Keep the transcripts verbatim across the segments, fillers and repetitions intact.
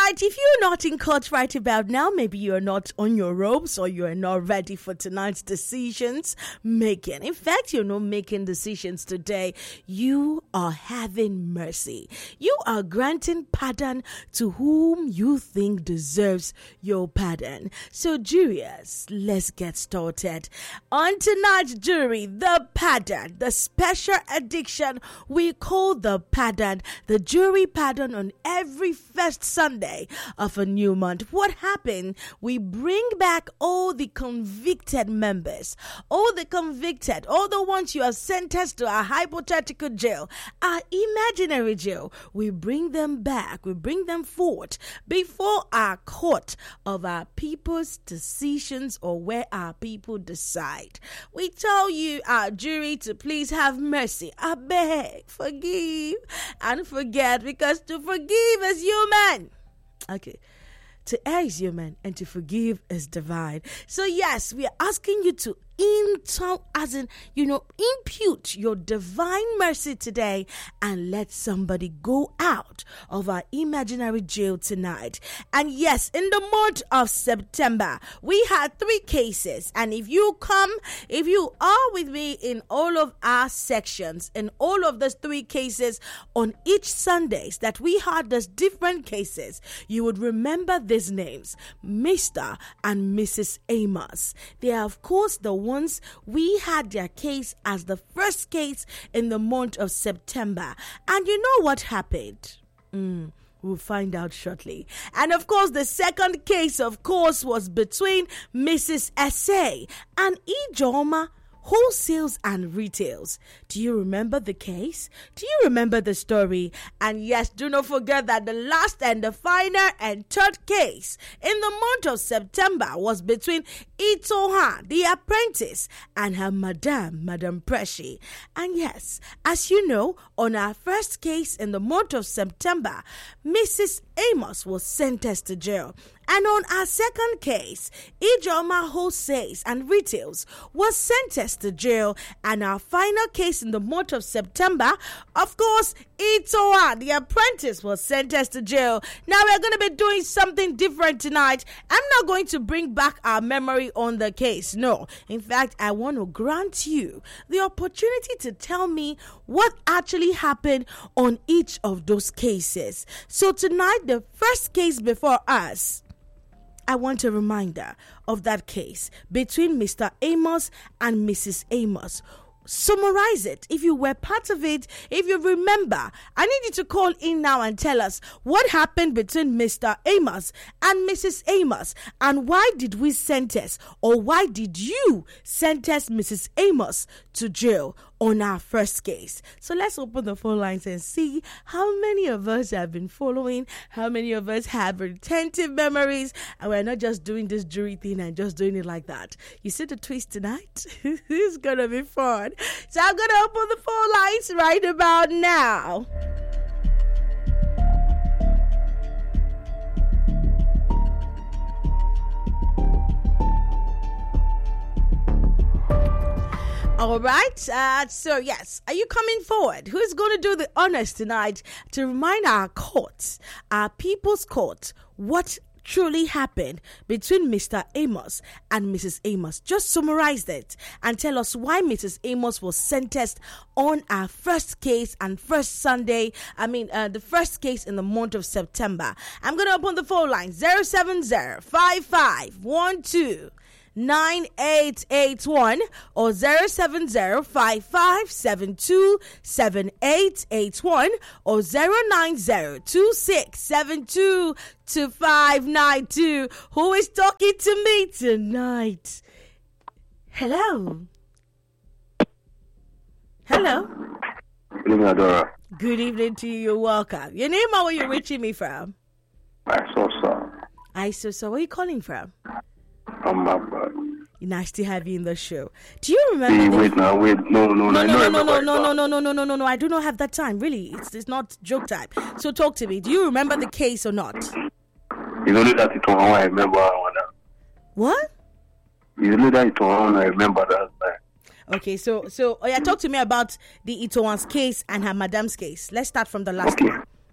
tonight, if you're not in court right about now, maybe you're not on your ropes or you're not ready for tonight's decisions making. In fact, you're not making decisions today. You are having mercy. You are granting pardon to whom you think deserves your pardon. So, jurors, let's get started. On tonight's jury, the pardon, the special addiction we call the pardon, the jury pardon on every first Sunday of a new month. What happened? We bring back all the convicted members, all the convicted, all the ones you have sentenced to a hypothetical jail, our imaginary jail. We bring them back, we bring them forward before our court of our people's decisions or where our people decide. We tell you, our jury, to please have mercy. I beg, forgive and forget, because to forgive is human. Okay. To err is human and to forgive is divine. So yes, we are asking you to into, as in, you know, impute your divine mercy today and let somebody go out of our imaginary jail tonight. And yes, in the month of September, we had three cases. And if you come, if you are with me in all of our sections, in all of those three cases on each Sundays that we had those different cases, you would remember these names, Mister and Missus Amos. They are, of course, the ones we had their case as the first case in the month of September. And you know what happened? Mm, we'll find out shortly. And of course, the second case, of course, was between Missus Essay and Ijoma Wholesales and Retails. Do you remember the case? Do you remember the story? And yes, do not forget that the last and the final and third case in the month of September was between Itoha, the apprentice, and her madam, Madam Preshi. And yes, as you know, on our first case in the month of September, Missus Amos was sentenced to jail. And on our second case, Ijoma Wholesales and Retails was sentenced to jail. And our final case in the month of September, of course, Itoa, the apprentice, was sentenced to jail. Now we're going to be doing something different tonight. I'm not going to bring back our memory on the case. No. In fact, I want to grant you the opportunity to tell me what actually happened on each of those cases. So tonight, the first case before us, I want a reminder of that case between Mister Amos and Missus Amos. Summarize it. If you were part of it, if you remember, I need you to call in now and tell us what happened between Mister Amos and Missus Amos, and why did we sentence, or why did you sentence Missus Amos to jail on our first case? So let's open the phone lines and see how many of us have been following, how many of us have retentive memories, and we're not just doing this jury thing and just doing it like that. You see the twist tonight? It's gonna be fun. So I'm gonna open the phone lines right about now. All right. Uh, so, yes, are you coming forward? Who's going to do the honors tonight to remind our courts, our people's court, what truly happened between Mister Amos and Missus Amos? Just summarize it and tell us why Missus Amos was sentenced on our first case and first Sunday. I mean, uh, the first case in the month of September. I'm going to open the phone line zero seven zero five five one two nine eight eight one or zero seven zero five five seven two seven eight eight one or zero nine zero two six seven two two five nine two. Who is talking to me tonight? Hello. Hello. Good evening, Adora. Good evening to you. You're welcome. Your name or where you're reaching me from? I saw so. I saw so. Where are you calling from? I'm not bad. Nice to have you in the show. Do you remember? Hey, the... wait now, wait, no, no, no, no, no, no, no, no, no, no, no, no, no, no, no, no. I do not have that time. Really, it's it's not joke time. So talk to me. Do you remember the case or not? It's only that it was I remember. What? It's only that it was I remember that. Okay, so so oh yeah, talk to me about the Itowan's case and her madam's case. Let's start from the last Okay. one.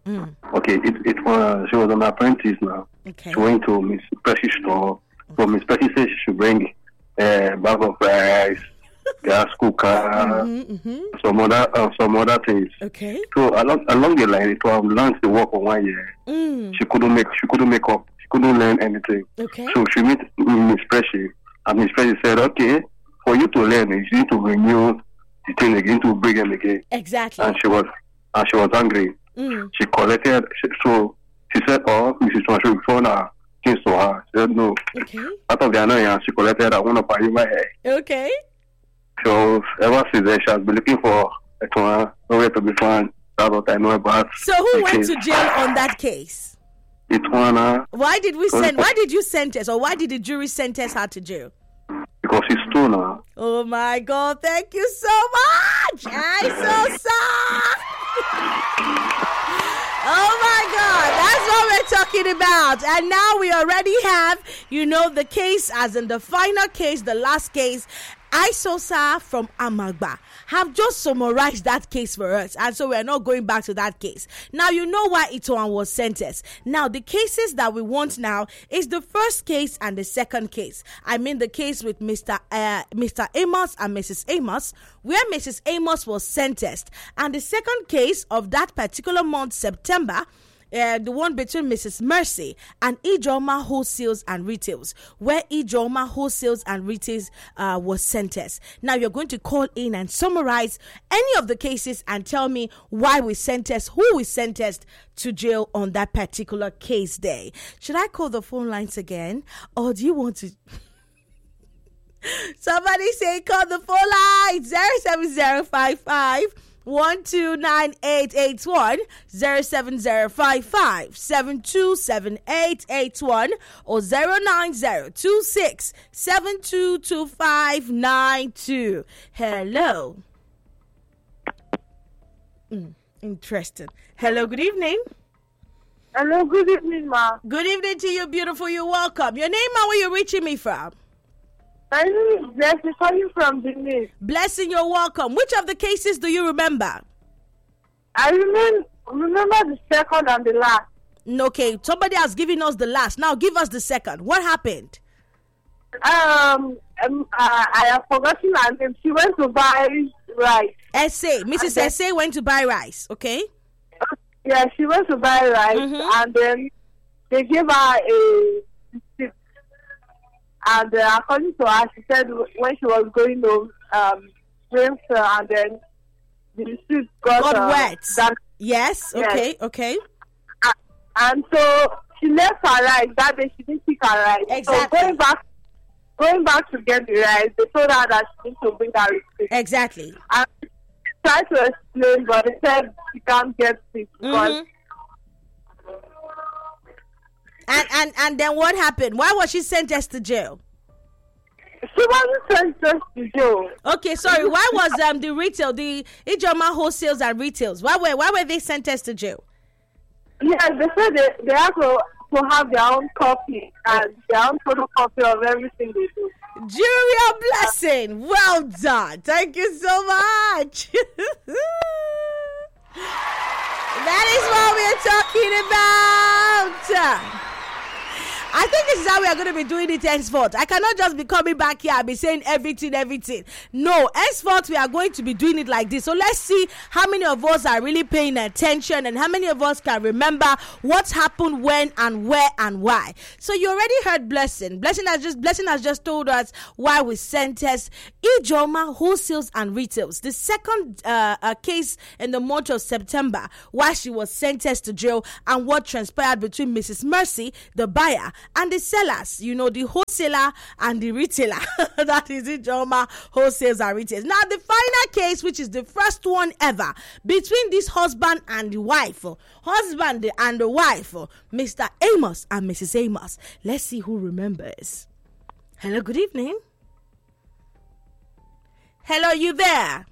Mm. Okay, it it was she was an apprentice now. Okay. She went to Miss Precious store. So Miss Precious said she should bring a uh, bag of rice, gas cooker, Mm-hmm, mm-hmm. some other uh, some other things. Okay. So along along the line, it was learned to work for one year. Mm. She couldn't make she couldn't make up. She couldn't learn anything. Okay. So she met Miss Precious, and Miss Precious said, "Okay, for you to learn, you need to renew the thing again, to bring them again." Exactly. And she was and she was angry. Mm. She collected. She, so she said, "Oh, Missus Manshu, before now, things to her." She said, "No." Okay. Out of the annoyance, she collected a one of her in my hair. Okay. So ever since then, she has been looking for a one, nowhere to be found. That's what I know about. So who the went case. to jail on that case? It's one uh, Why did we send? Why did you sentence, or why did the jury sentence her to jail? because it's two now. Oh my God! Thank you so much. I so sorry. Oh my God, that's what we're talking about. And now we already have, you know, the case, as in the final case, the last case. Isosa from Amagba have just summarized that case for us, and so we're not going back to that case. Now you know why Itoan was sentenced. Now the cases that we want now is the first case and the second case. I mean the case with Mister Uh, Mister Amos and Missus Amos, where Missus Amos was sentenced, and the second case of that particular month, September. Uh, the one between Missus Mercy and Ijoma Wholesales and Retails, where Ijoma Wholesales and Retails uh, was sentenced. Now you're going to call in and summarize any of the cases and tell me why we sentenced, who we sentenced to jail on that particular case day. Should I call the phone lines again, or do you want to? Somebody say call the phone lines zero seven zero five five. One two nine eight eight one zero seven zero five five seven two seven eight eight one or zero nine zero two six seven two two five nine two. Hello. Mm, interesting. Hello. Good evening. Hello. Good evening, ma. Good evening to you, beautiful. You're welcome. Your name and where you reaching me from? My name is Blessing, calling from Benin. Blessing, you're welcome. Which of the cases do you remember? I remember, remember the second and the last. Okay, somebody has given us the last. Now give us the second. What happened? Um, um uh, I have forgotten her name. She went to buy rice. Essay. Missus then- Essay went to buy rice, okay? Yeah, she went to buy rice, Mhm. and then they gave her a receipt. And uh, according to her, she said when she was going home, um, rained, uh, and then the receipt got, Got uh, wet. damp. Yes, Yes. okay, okay. And so she left her rice that day. She didn't pick her rice. Exactly. So going back, going back to get the rice, they told her that she needs to bring her receipt. Exactly. And she tried to explain, but they said she can't get it because Mhm. And, and and then what happened? Why was she sentenced to jail? she wasn't sentenced to jail. Okay, sorry. Why was um the retail, the Ijoma Wholesales and Retails, why were why were they sentenced to jail? Yes, they said they, they have to, to have their own copy and their own photocopy of everything they do. Jury of Blessing. Well done. Thank you so much. That is what we're talking about. I think this is how we are going to be doing it henceforth. I cannot just be coming back here and be saying everything, everything. No, henceforth we are going to be doing it like this. So let's see how many of us are really paying attention and how many of us can remember what's happened when and where and why. So you already heard Blessing. Blessing has just Blessing has just told us why we sentenced Ijoma Wholesales and Retails. The second uh, uh, case in the month of September, why she was sentenced to jail and what transpired between Missus Mercy, the buyer, and the sellers, you know, the wholesaler and the retailer. That is it, Ijoma Wholesales and Retails. Now, the final case, which is the first one ever, between this husband and the wife, husband and the wife, Mister Amos and Missus Amos. Let's see who remembers. Hello, good evening. Hello, you there?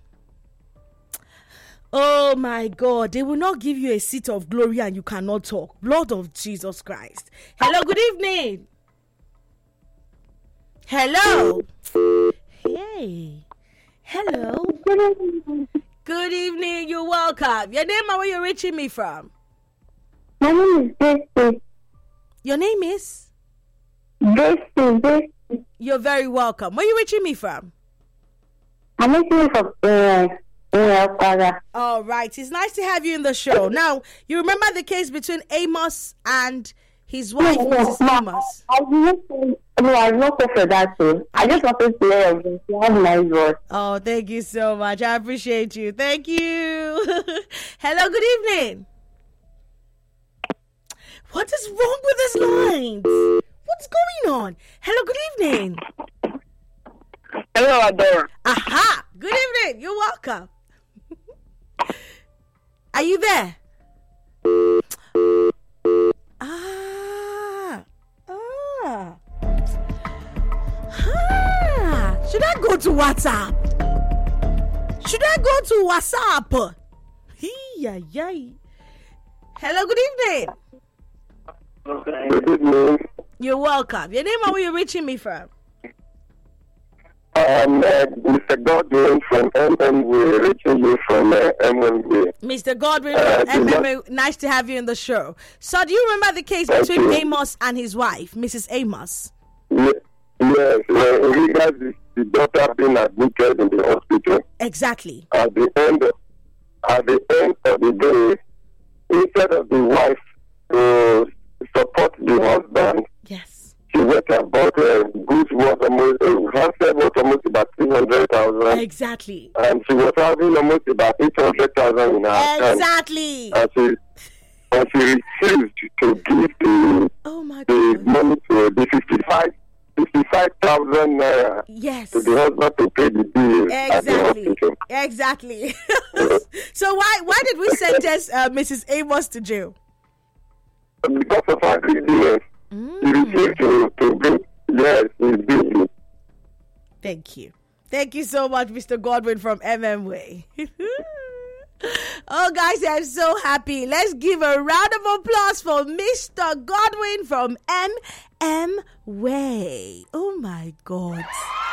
Oh my God, they will not give you a seat of glory and you cannot talk. Blood of Jesus Christ. Hello, good evening. Hello. Hey. Hello. Good evening, you're welcome. Your name and where you're reaching me from? My name is Gracie. Your name is? Gracie. Gracie. You're very welcome. Where are you reaching me from? I'm listening from uh, uh, All right. It's nice to have you in the show. Now, you remember the case between Amos and his wife, Missus Amos? I was no, I was not for that too. I just wanted to hear you. You have a nice voice. Oh, thank you so much. I appreciate you. Thank you. Hello, good evening. What is wrong with this line? What's going on? Hello, good evening. Hello, Adora. Aha! Good evening. You're welcome. Are you there? Ah. Ah. Ah. Should I go to WhatsApp? Should I go to WhatsApp? Yay, yay. Hello, good evening. Good evening. You're welcome. Your name and where you reaching me from? Um, uh, Mister Godwin from M M W, reaching you from uh, M M W. Mister Godwin Uh, from M M not- W, nice to have you in the show. So, do you remember the case Thank between you. Amos and his wife, Missus Amos? Ye- Yes, uh, in regards to the daughter being admitted in the hospital, Exactly. at the end, at the end of the day, instead of the wife to support the husband, Yes. she went and bought uh, goods worth almost, uh, handset worth almost about three hundred thousand, Exactly. and she was having almost about eight hundred thousand in her account. Exactly. And she, and she refused to give the, Oh my the God. money to the fifty-five fifty-five thousand naira Yes. to the husband to pay the bill at the Exactly. hospital. Exactly. So why why did we sentence uh, Missus Amos to jail? Because of her greediness, he Mm. refused to, to bring, yes, his bill. Thank you. Thank you so much, Mister Godwin from M M Way. Oh, guys, I'm so happy. Let's give a round of applause for Mister Godwin from M M Way. Oh, my God.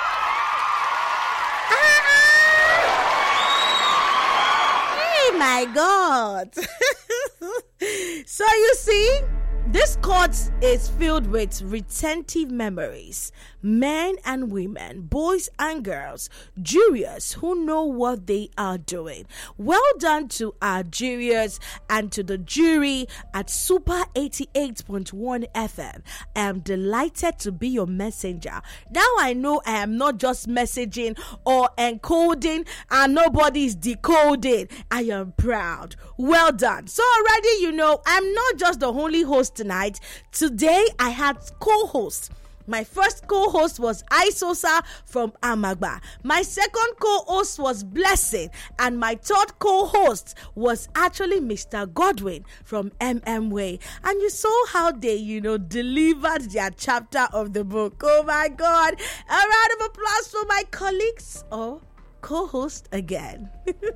Ah! Hey, my God. So, you see, this court is filled with retentive memories. Men and women, boys and girls, jurors who know what they are doing. Well done to our jurors and to the jury at Super eighty-eight point one F M. I am delighted to be your messenger. Now I know I am not just messaging or encoding and nobody is decoding. I am proud. Well done. So already you know I'm not just the only host tonight. Today I had co-hosts. My first co-host was Isosa from Amagba. My second co-host was Blessing. And my third co-host was actually Mister Godwin from M M Way. And you saw how they, you know, delivered their chapter of the book. Oh my God. A round of applause for my colleagues or co-host again.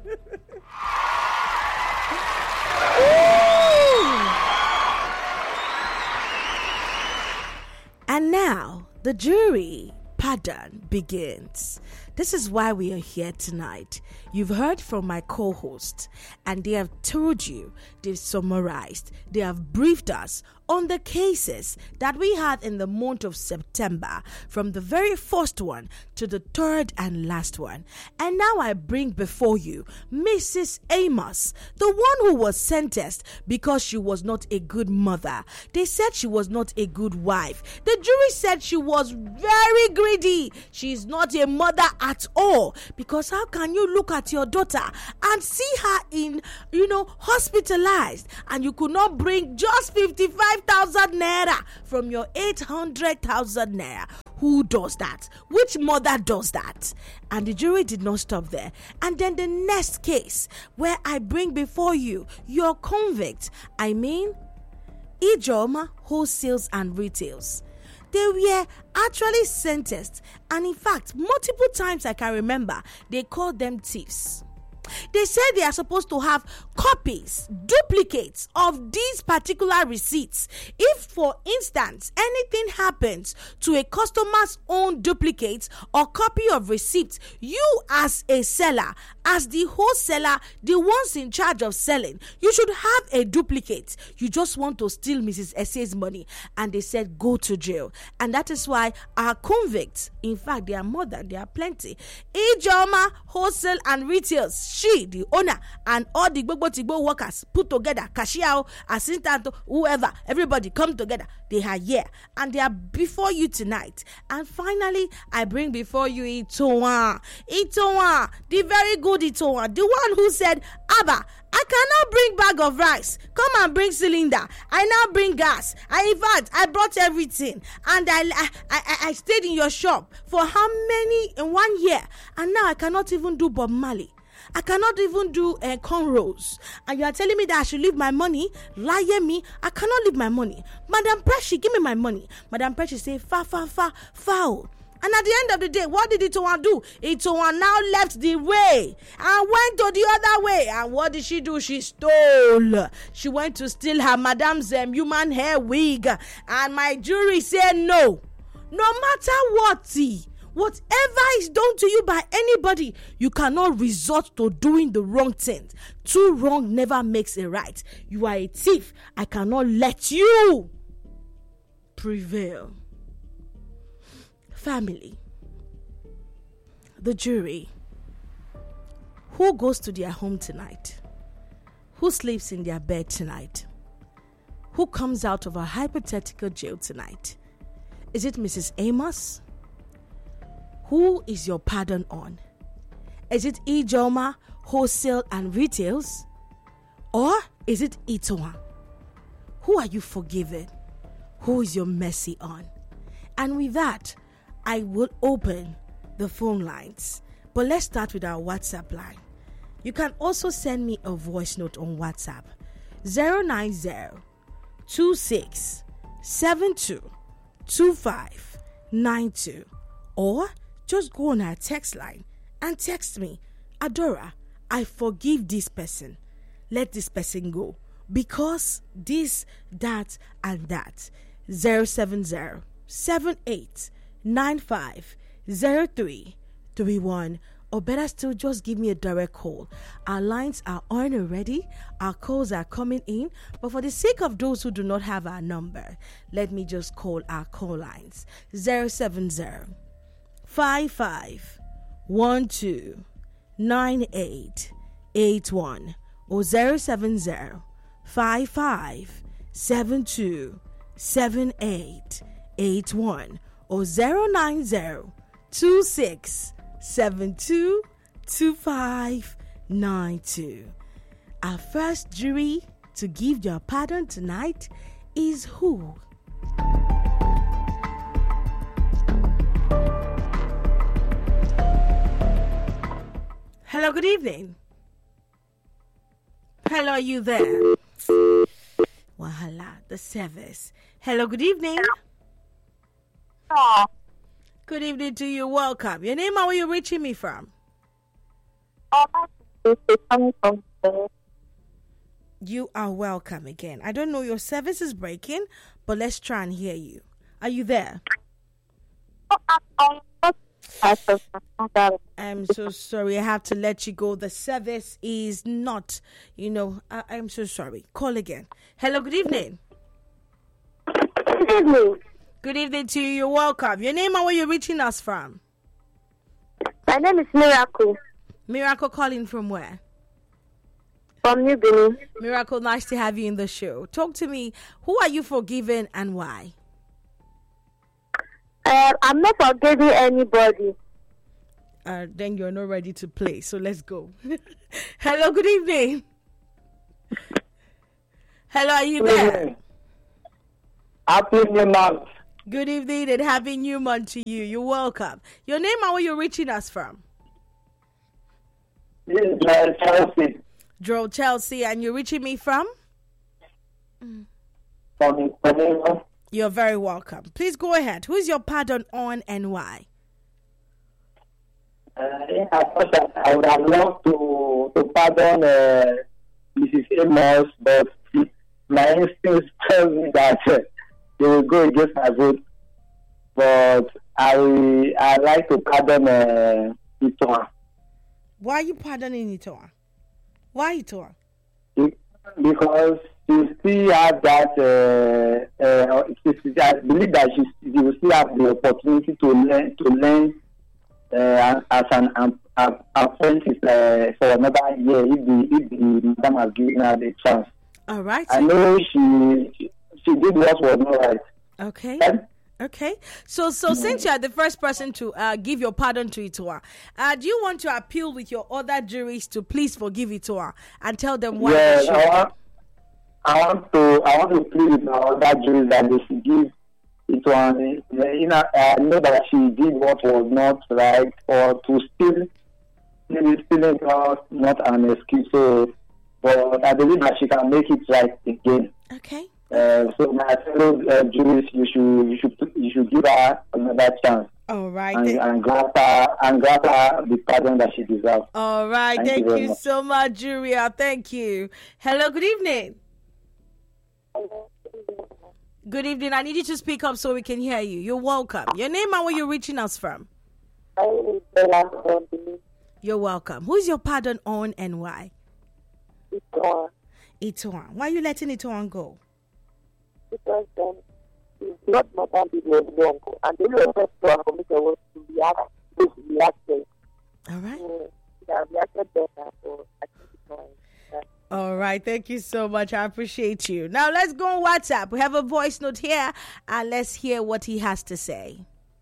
Ooh. And now, the jury pardon begins. This is why we are here tonight. You've heard from my co-host, and they have told you, they've summarized, they have briefed us on the cases that we had in the month of September, from the very first one to the third and last one. And now I bring before you Missus Amos, the one who was sentenced because she was not a good mother. They said she was not a good wife. The jury said she was very greedy. She is not a mother at all, because how can you look at your daughter and see her in, you know, hospitalized, and you could not bring just fifty-five thousand naira from your eight hundred thousand naira? Who does that? Which mother does that? And the jury did not stop there. And then the next case, where I bring before you your convict, I mean Ijoma Wholesales and Retails. They were actually sentenced, and in fact, multiple times I can remember, they called them thieves. They said they are supposed to have copies, duplicates of these particular receipts. If, for instance, anything happens to a customer's own duplicate or copy of receipts, you as a seller, as the wholesaler, the ones in charge of selling, you should have a duplicate. You just want to steal Missus Essay's money. And they said, go to jail. And that is why our convicts, in fact, they are more than, they are plenty. Ijoma Wholesale and Retails, she, the owner, and all the Gbogbo Tigbo workers put together, cashier, assistant, whoever, everybody come together. They are here and they are before you tonight. And finally, I bring before you Itowan. Itowan, the very good Itowan, the one who said, Abba, I cannot bring bag of rice. Come and bring cylinder. I now bring gas. I, in fact, I brought everything. And I, I, I, I stayed in your shop for how many in one year? And now I cannot even do Bob Marley. I cannot even do uh, cornrows. And you are telling me that I should leave my money? Lie me. I cannot leave my money. Madam Precious, give me my money. Madam Precious say, fa, fa, fa, foul. And at the end of the day, what did Itowan do? Itowan now left the way and went to the other way. And what did she do? She stole. She went to steal her madam's um, human hair wig. And my jury said no. No matter what, whatever is done to you by anybody, you cannot resort to doing the wrong thing. Too wrong never makes a right. You are a thief. I cannot let you prevail. Family, the jury, who goes to their home tonight? Who sleeps in their bed tonight? Who comes out of a hypothetical jail tonight? Is it Missus Amos? Who is your pardon on? Is it Ijoma Wholesale and Retails? Or is it Itowan? Who are you forgiven? Who is your mercy on? And with that, I will open the phone lines. But let's start with our WhatsApp line. You can also send me a voice note on WhatsApp. zero nine zero, two six seven two, two five nine two. Or just go on our text line and text me, Adora, I forgive this person. Let this person go. Because this, that, and that. zero seven zero, seven eight nine five zero three three one, or better still, just give me a direct call. Our lines are on already, our calls are coming in, but for the sake of those who do not have our number, let me just call our call lines. Zero seven zero, five five one two, nine eight eight one or zero seven zero, five five seven two, seven eight eight one or zero nine zero, two six seven two, two five nine two. Our first jury to give their pardon tonight is who? Hello, good evening. Hello, are you there? Wahala, the service. Hello, good evening. Oh. Good evening to you. Welcome. Your name and where you reaching me from? You are welcome again. I don't know, your service is breaking, but let's try and hear you. Are you there? I'm so sorry. I have to let you go. The service is not, you know, I- I'm so sorry. Call again. Hello, good evening. Good evening. Good evening to you. You're welcome. Your name and where you're reaching us from? My name is Miracle. Miracle calling from where? From New Benin. Miracle, nice to have you in the show. Talk to me. Who are you forgiving and why? Uh, I'm not forgiving anybody. Uh, then you're not ready to play. So let's go. Hello, good evening. Hello, are you there? Happy New Month. Good evening and happy new month to you. You're welcome. Your name and where you're reaching us from? This is Joel Chelsea Joel Chelsea, and you're reaching me from? from Ipanema. You're very welcome. Please go ahead. Who's your pardon on and why? Uh, I thought that I would have loved to to, to pardon uh, Missus Amos, but my instinct tells me that uh, they will go against my vote. But I I like to pardon uh, Itoa. Why are you pardoning Itoa? Why Itoa? Because she still have that. Uh, uh, she, I believe that she, she will still have the opportunity to learn to learn uh, as an um, apprentice uh, for another year if the if the madam has given her the chance. All right. I know she she, she did what was not right. Okay. And, Okay, so so mm. since you are the first person to uh, give your pardon to Itoa, uh, do you want to appeal with your other juries to please forgive Itoa and tell them why? Yes, I want, I want to I want to plead with my other juries that they should give Itoa. You know, I know that she did what was not right, or to still maybe stealing was not an excuse. So, but I believe that she can make it right again. Okay. Uh, so my fellow uh, juries, you should you should you should give her another chance. All right, and, and grant her and grant her the pardon that she deserves. All right, thank, thank you, you so much, Juria. Thank you. Hello, good evening. Good evening. I need you to speak up so we can hear you. You're welcome. Your name and where you're reaching us from. You're welcome. Who's your pardon on and why? Itoa. Itoa. Why are you letting Itoa go? Because um, it's not my time to be wrong. And the only person for me was to react, to react. All right. So, yeah, reacted better. So I think it's fine. Yeah. All right. Thank you so much. I appreciate you. Now let's go on WhatsApp. We have a voice note here and let's hear what he has to say.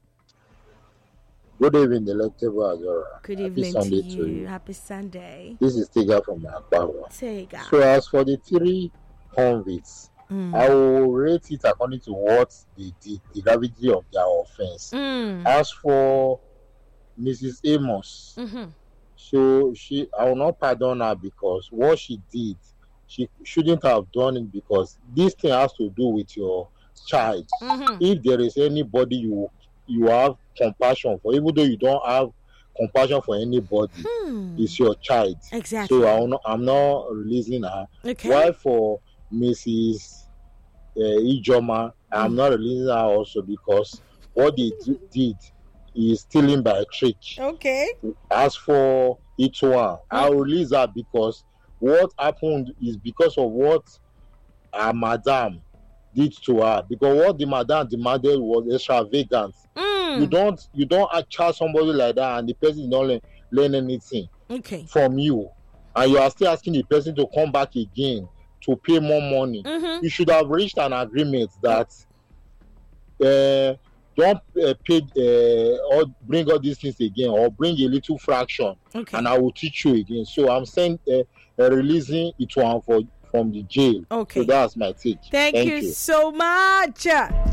Good evening, delectable Azora. Good evening to you. to you. Happy Sunday. This is Tiga from Akbawa. Tiga. So as for the three convicts, Mm. I will rate it according to what they did, the gravity of their offense. Mm. As for Missus Amos, mm-hmm. so she, I will not pardon her because what she did, she shouldn't have done it because this thing has to do with your child. Mm-hmm. If there is anybody you you have compassion for, even though you don't have compassion for anybody, hmm. it's your child. Exactly. So I will not, I'm not releasing her. Okay. Why for Missus Uh, Ijoma, I'm mm. not releasing her also because what they do, did is stealing by a trick. Okay. As for Itoa, mm. I'll release her because what happened is because of what our madam did to her. Because what the madam demanded was extravagant. Mm. You don't you don't charge somebody like that and the person don't learn, learn anything okay. from you, and you are still asking the person to come back again to pay more money. Mm-hmm. You should have reached an agreement that uh, don't uh, pay uh, or bring all these things again, or bring a little fraction, okay. and I will teach you again. So I'm saying uh, uh, releasing it one for from the jail. Okay, so that's my take. Thank, Thank you, you so much.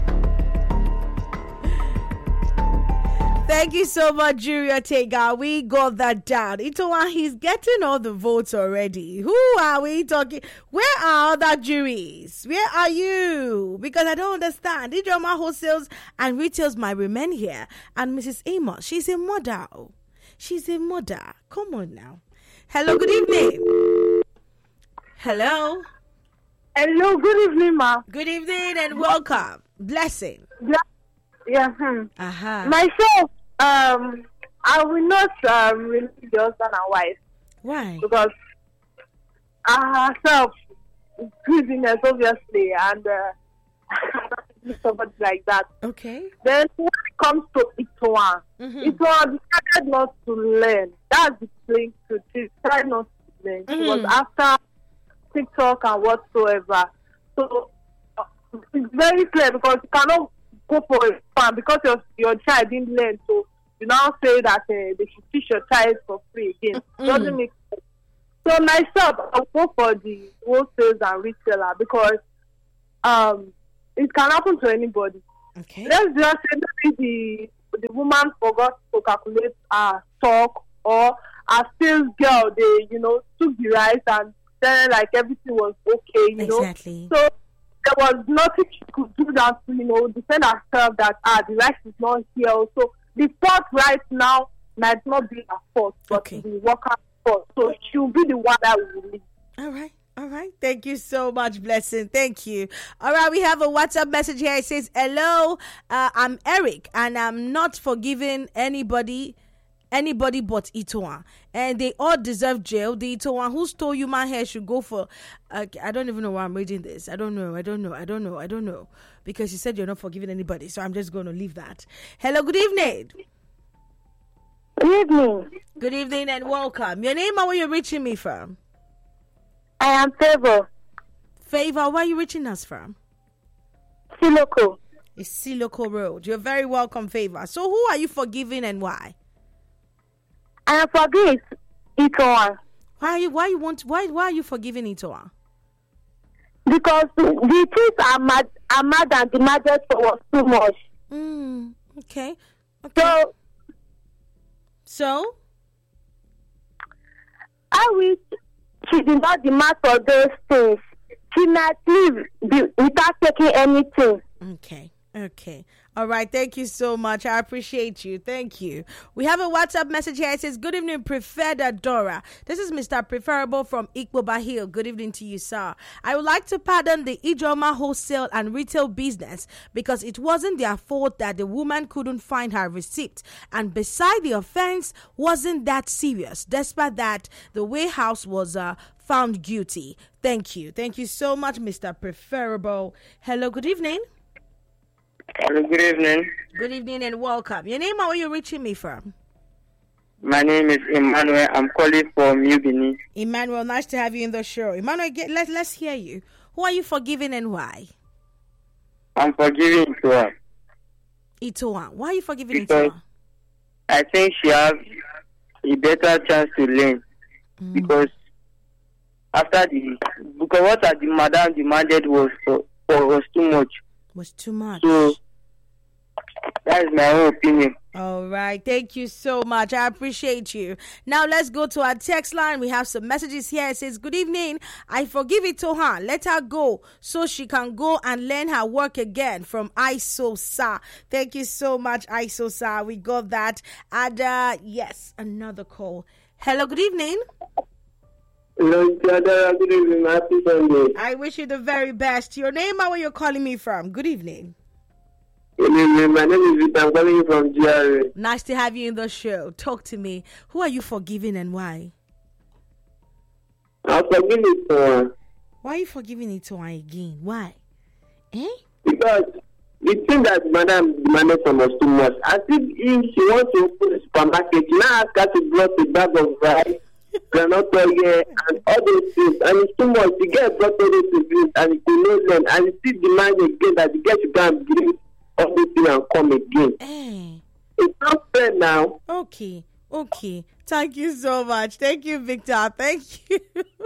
Thank you so much, Juria Tega. We got that down. Itoa, he's getting all the votes already. Who are we talking? Where are other juries? Where are you? Because I don't understand. Ijoma wholesales and retails might remain here. And Missus Amos, she's a mother. She's a mother. Come on now. Hello, good evening. Hello. Hello, good evening, ma. Good evening and welcome. Blessing. Yeah. Yeah. Hmm. Uh-huh. Myself, um, I will not um, release the husband and wife. Why? Because uh, herself is business, obviously, and uh, somebody like that. Okay. Then when it comes to Itoa, mm-hmm. Itoa decided not to learn. That's the plain truth. She tried not to learn. Mm-hmm. She was after TikTok and whatsoever. So uh, it's very clear because you cannot go for a farm because your your child didn't learn. So you now say that uh, they should teach your child for free again. Mm-hmm. Doesn't make sense. So myself, I'll go for the wholesalers and retailer because um it can happen to anybody. Okay. Let's just say maybe the the woman forgot to calculate her stock, or a sales girl, they you know took the rice and then like everything was okay, you exactly. know. So there was nothing she could do that to, you know, defend herself that ah the rice is not here. So the fault right now might not be her fault, but okay. the worker for. So she'll be the one that will leave. All right. All right. Thank you so much, Blessing. Thank you. All right. We have a WhatsApp message here. It says, hello, uh, I'm Eric, and I'm not forgiving anybody, anybody but Itoan. And they all deserve jail. The Itoan who stole human hair should go for, uh, I don't even know why I'm reading this. I don't know. I don't know. I don't know. I don't know. Because you said you're not forgiving anybody. So I'm just going to leave that. Hello. Good evening. Good evening. Good evening and welcome. Your name and where you're reaching me from? I am Favor. Favor, where are you reaching us from? Siloko. It's Siloko Road. You're very welcome, Favor. So who are you forgiving and why? I am forgiving Itoan. Why are you why you want why why are you forgiving Itoan? Because the things are mad are mad and the majesty was too much. Mm, okay. Okay. So So I wish she did not demand for those things. She might leave without taking anything. Okay. Okay. All right. Thank you so much. I appreciate you. Thank you. We have a WhatsApp message here. It says, good evening, Preferred Adora. This is Mister Preferable from Ikpoba Hill. Good evening to you, sir. I would like to pardon the Ijoma wholesale and retail business because it wasn't their fault that the woman couldn't find her receipt. And beside, the offense wasn't that serious. Despite that, the warehouse was uh, found guilty. Thank you. Thank you so much, Mister Preferable. Hello. Good evening. Hello, good evening. Good evening and welcome. Your name and where you're reaching me from? My name is Emmanuel. I'm calling from New Benin. Emmanuel, nice to have you in the show. Emmanuel, get, let, let's hear you. Who are you forgiving and why? I'm forgiving Itoan. Itoan. Why are you forgiving because Itoan? I think she has a better chance to learn. Mm. Because after the, because what the madam demanded was for, for was too much. Was too much. So that is my own opinion. All right. Thank you so much. I appreciate you. Now let's go to our text line. We have some messages here. It says, good evening. I forgive it to her. Let her go so she can go and learn her work again from Isosa. Thank you so much, Isosa. We got that. And uh, yes, another call. Hello, good evening. Hello, good evening. Happy Sunday. I wish you the very best. Your name and where you're calling me from. Good evening. Good evening. My name is Victor. I'm calling you from G R A. Nice to have you in the show. Talk to me. Who are you forgiving and why? I'm forgiving Itoan. Why are you forgiving Itoan again? Why? Eh? Because the thing that Madam demanded from us too much. As if, if she wants to open a supermarket, you now ask her to brought a bag of rice, granite oil, and all those things. And it's too much. The girl brought all those things and you could not learn. And you still demand again that the girl should go and bring all those things and come again. Eh. It's not fair now. Okay. Okay. Thank you so much. Thank you, Victor. Thank you.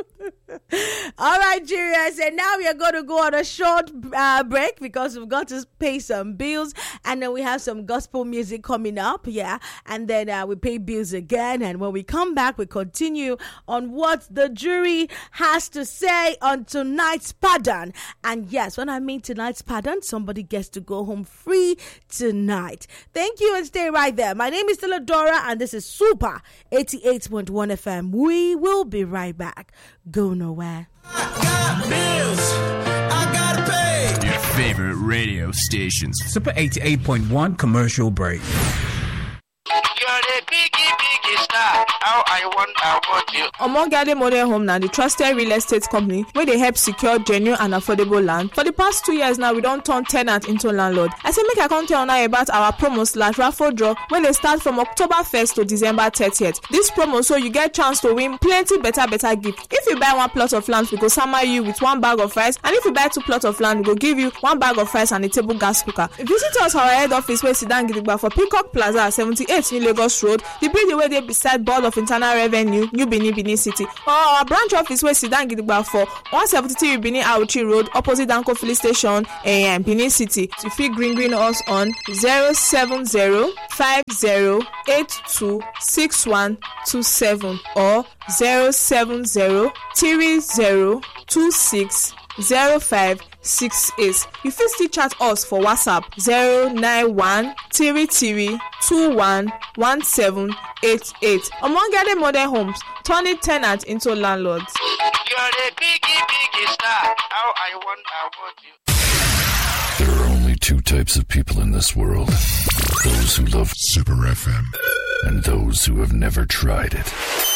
All right, Julius. And now we are going to go on a short uh, break because we've got to pay some bills. And then we have some gospel music coming up. Yeah. And then uh, we pay bills again. And when we come back, we continue on what the jury has to say on tonight's pardon. And yes, when I mean tonight's pardon, somebody gets to go home free tonight. Thank you and stay right there. My name is Teledora and this is Super eighty-eight point one F M. We will be right back. Go nowhere. I got bills. I gotta pay. Your favorite radio stations. Super eighty-eight point one commercial break. You're a biggie, biggie star. How I wonder what you. Omogade Model Home now the trusted real estate company where they help secure genuine and affordable land. For the past two years now, we don't turn tenant into landlord. I say make I come tell now about our promo slash raffle draw when they start from October first to December thirtieth. This promo so you get chance to win plenty better better gift. If you buy one plot of land, we go summer you with one bag of rice, and if you buy two plot of land, we go give you one bag of rice and a table gas cooker. Visit us our head office where Sidan Gidigba for Peacock Plaza seventy-eight New Lagos Road, the building where they beside Board of Internal Revenue, New Benin, Benin City, or our branch office where Sidan Gidigba for one seventy-three Benin Auchi Road, opposite Danko Filling Station, and Benin City. If you green green us on zero seven zero five zero eight two six one two seven or zero seven zero three zero two six zero five six eight. You fit still chat us for WhatsApp zero nine one three three two one one seven eight eight. Omongade Modern Homes, turning tenants into landlords. You're a biggie, biggie star. How I wonder what you. There are only two types of people in this world. Those who love Super F M and those who have never tried it.